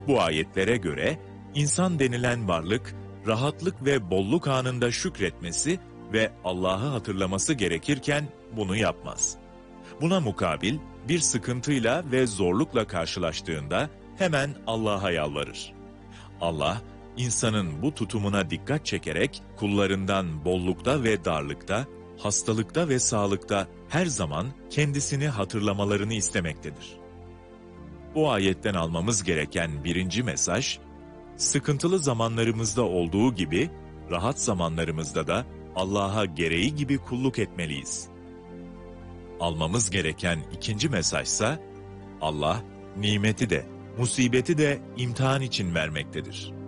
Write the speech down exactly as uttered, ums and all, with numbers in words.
Bu ayetlere göre insan denilen varlık, rahatlık ve bolluk anında şükretmesi ve Allah'ı hatırlaması gerekirken bunu yapmaz. Buna mukabil bir sıkıntıyla ve zorlukla karşılaştığında hemen Allah'a yalvarır. Allah, insanın bu tutumuna dikkat çekerek kullarından bollukta ve darlıkta, hastalıkta ve sağlıkta her zaman kendisini hatırlamalarını istemektedir. Bu ayetten almamız gereken birinci mesaj, sıkıntılı zamanlarımızda olduğu gibi, rahat zamanlarımızda da Allah'a gereği gibi kulluk etmeliyiz. Almamız gereken ikinci mesajsa, Allah, nimeti de, musibeti de imtihan için vermektedir.